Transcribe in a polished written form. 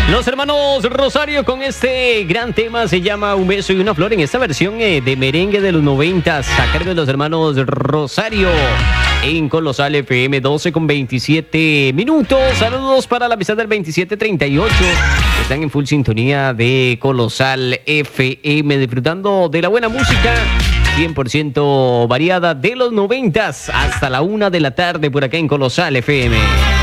Los hermanos Rosario con este gran tema se llama Un beso y una flor en esta versión de merengue de los 90s a cargo de los hermanos Rosario en Colosal FM 12:27 minutos. Saludos para la amistad del 2738. Están en full sintonía de Colosal FM disfrutando de la buena música 100% variada de los 90s hasta la 1 de la tarde por acá en Colosal FM.